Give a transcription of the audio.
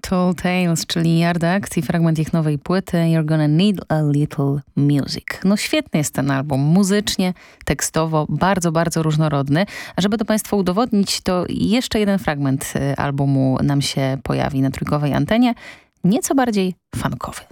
Tall Tales, czyli Yard Act i fragment ich nowej płyty You're Gonna Need a Little Music. No świetny jest ten album, muzycznie, tekstowo, bardzo, bardzo różnorodny. A żeby to Państwu udowodnić, to jeszcze jeden fragment albumu nam się pojawi na trójkowej antenie, nieco bardziej funkowy.